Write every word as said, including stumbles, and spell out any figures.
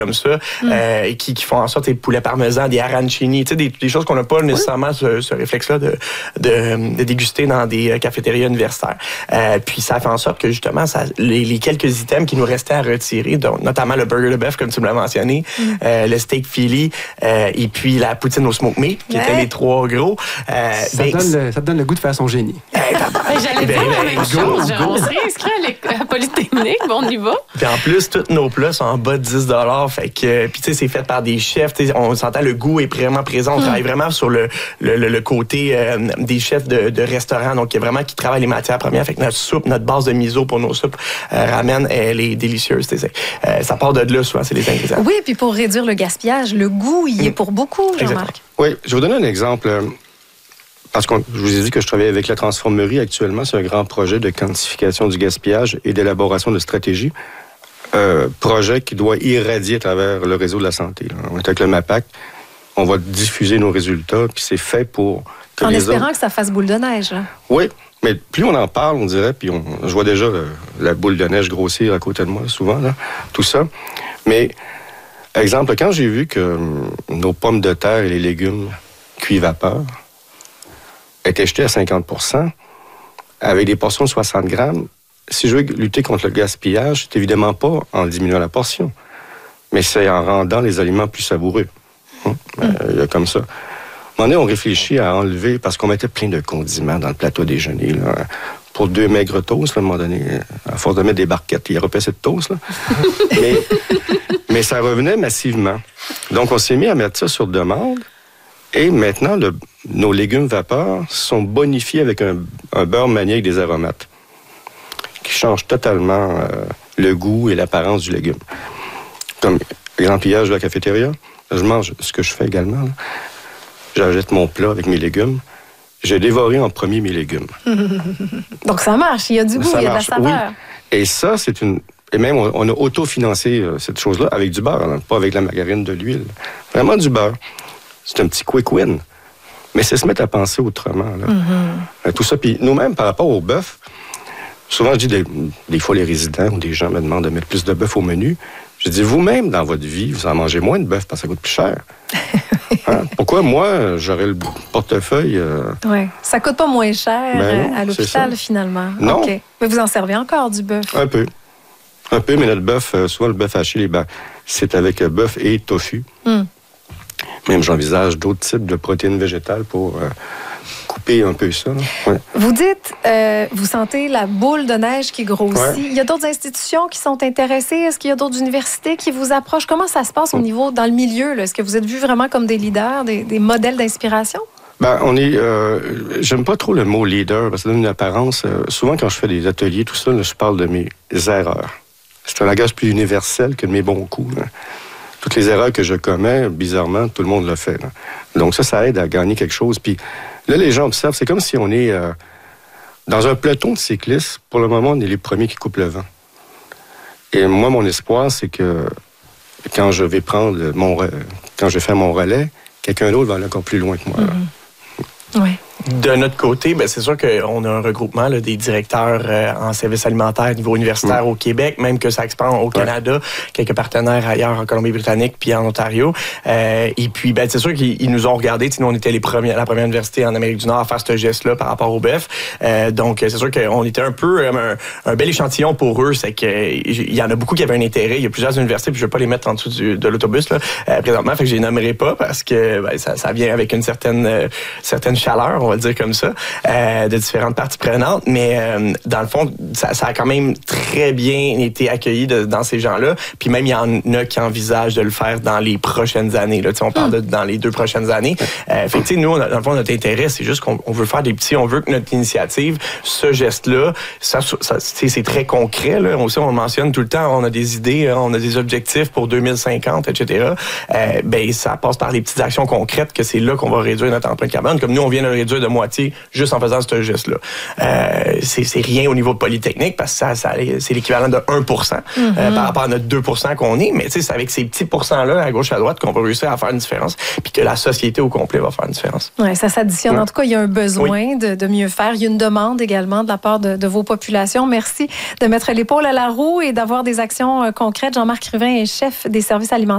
comme ça, mm. euh, qui, qui font en sorte des poulets parmesan, des arancini, tu sais, des, des choses qu'on n'a pas nécessairement oui. ce, ce réflexe-là de, de, de déguster dans des cafétérias universitaires. Euh, puis ça fait en sorte que justement, ça, les, les quelques items qui nous restaient à retirer, donc, notamment le burger de bœuf, comme tu me l'as mentionné, mm. euh, le steak Philly, euh, et puis la poutine au smoke meat, qui ouais. étaient les trois gros. Euh, ça, ben, donne le, ça te donne le goût de faire son génie. Euh, J'allais ben, dire ben, la même go, chose. Go. On s'est inscrit à la Polytechnique, bon, on y va. Puis en plus, tous nos plats sont en bas de dix dollars. Fait que, puis tu sais, c'est fait par des chefs. On s'entend, le goût est vraiment présent. On mm. travaille vraiment sur le, le, le, le côté euh, des chefs de, de restaurants. Donc, il y a vraiment qui travaillent les matières premières. Fait que notre soupe, notre base de miso pour nos soupes, euh, ramen, elle est délicieuse. Euh, ça part de là, souvent, c'est les ingrédients. Oui, puis pour réduire le gaspillage, le goût, il mm. est pour beaucoup, Jean-Marc. Oui, je vais vous donner un exemple. Parce que je vous ai dit que je travaille avec la transformerie actuellement. C'est un grand projet de quantification du gaspillage et d'élaboration de stratégies. Euh, projet qui doit irradier à travers le réseau de la santé. Là. On est avec le MAPAC. On va diffuser nos résultats, puis c'est fait pour... Que en les espérant autres... que ça fasse boule de neige. Là. Oui, mais plus on en parle, on dirait, puis on, je vois déjà le, la boule de neige grossir à côté de moi, souvent, là, tout ça. Mais, exemple, quand j'ai vu que hum, nos pommes de terre et les légumes cuits vapeur étaient jetés à cinquante pour cent, avec des portions de soixante grammes, si je veux lutter contre le gaspillage, c'est évidemment pas en diminuant la portion, mais c'est en rendant les aliments plus savoureux. Hum? Mm. Euh, il y a comme ça. À un moment donné, on réfléchit à enlever, parce qu'on mettait plein de condiments dans le plateau déjeuner, là, pour deux maigres toasts, là, à un moment donné, à force de mettre des barquettes, il y a repassé de toast, là. mais, mais ça revenait massivement. Donc, on s'est mis à mettre ça sur demande, et maintenant, le, nos légumes vapeur sont bonifiés avec un, un beurre manié avec des aromates, qui change totalement euh, le goût et l'apparence du légume. Comme, exemple, hier, je vais à la cafétéria, je mange ce que je fais également. Là. J'achète mon plat avec mes légumes. J'ai dévoré en premier mes légumes. Donc, ça marche. Il y a du goût, ça il y a marche, de la saveur. Oui. Et ça, c'est une... Et même, on, on a autofinancé euh, cette chose-là avec du beurre, hein, pas avec la margarine, de l'huile. Vraiment du beurre. C'est un petit quick win. Mais c'est se mettre à penser autrement. Là. Mm-hmm. Tout ça. Puis nous-mêmes, par rapport au bœuf, souvent, je dis, des, des fois, les résidents ou des gens me demandent de mettre plus de bœuf au menu. Je dis, vous-même, dans votre vie, vous en mangez moins de bœuf parce que ça coûte plus cher. Hein? Pourquoi, moi, j'aurais le portefeuille... Euh... Oui, ça coûte pas moins cher ben non, à l'hôpital, finalement. Non. Okay. Mais vous en servez encore, du bœuf? Un peu. Un peu, mais notre bœuf, euh, souvent, le bœuf haché, les ben, c'est avec euh, bœuf et tofu. Mm. Même, j'envisage d'autres types de protéines végétales pour... Euh, couper un peu ça. Ouais. Vous dites, euh, vous sentez la boule de neige qui grossit. Ouais. Il y a d'autres institutions qui sont intéressées? Est-ce qu'il y a d'autres universités qui vous approchent? Comment ça se passe au niveau, dans le milieu? Là? Est-ce que vous êtes vus vraiment comme des leaders, des, des modèles d'inspiration? Ben, on est... Euh, j'aime pas trop le mot leader, parce que ça donne une apparence... Euh, souvent, quand je fais des ateliers, tout ça, là, je parle de mes erreurs. C'est un langage plus universel que de mes bons coups. Là. Toutes les erreurs que je commets, bizarrement, tout le monde le fait. Là. Donc ça, ça aide à gagner quelque chose. Puis là, les gens observent, c'est comme si on est euh, dans un peloton de cyclistes. Pour le moment, on est les premiers qui coupent le vent. Et moi, mon espoir, c'est que quand je vais prendre mon... quand je vais faire mon relais, quelqu'un d'autre va aller encore plus loin que moi. Mm-hmm. Oui. De notre côté, ben, c'est sûr qu'on a un regroupement là, des directeurs euh, en services alimentaires au niveau universitaire mmh. au Québec, même que ça expand au Canada, ouais. quelques partenaires ailleurs en Colombie-Britannique puis en Ontario. Euh, et puis, ben, c'est sûr qu'ils nous ont regardé. Nous, on était les premiers, la première université en Amérique du Nord à faire ce geste-là par rapport au bœuf. Euh, donc, c'est sûr qu'on était un peu euh, un, un bel échantillon pour eux. C'est qu'il y en a beaucoup qui avaient un intérêt. Il y a plusieurs universités, puis je ne vais pas les mettre en dessous du, de l'autobus là, euh, présentement, fait que je les nommerai pas parce que ben, ça, ça vient avec une certaine, euh, certaine chaleur, on va le dire comme ça, euh, de différentes parties prenantes, mais euh, dans le fond, ça, ça a quand même très bien été accueilli de, dans ces gens-là, puis même il y en a qui envisagent de le faire dans les prochaines années. Là, on parle de dans les deux prochaines années. Euh, fait que, nous, on a, dans le fond, notre intérêt, c'est juste qu'on on veut faire des petits, on veut que notre initiative, ce geste-là, ça, ça, c'est très concret. Là. Aussi, on le mentionne tout le temps, on a des idées, on a des objectifs pour deux mille cinquante, et cetera. Euh, ben, ça passe par les petites actions concrètes que c'est là qu'on va réduire notre empreinte carbone. Comme nous, on vient de le réduire de moitié juste en faisant ce geste-là. Euh, c'est, c'est rien au niveau polytechnique parce que ça, ça c'est l'équivalent de un pour cent mm-hmm. euh, par rapport à notre deux pour cent qu'on est, mais c'est avec ces petits pourcents-là, à gauche, à droite, qu'on va réussir à faire une différence, puis que la société au complet va faire une différence. Oui, ça s'additionne. Ouais. En tout cas, il y a un besoin oui. de, de mieux faire. Il y a une demande également de la part de, de vos populations. Merci de mettre l'épaule à la roue et d'avoir des actions concrètes. Jean-Marc Ruvin est chef des services alimentaires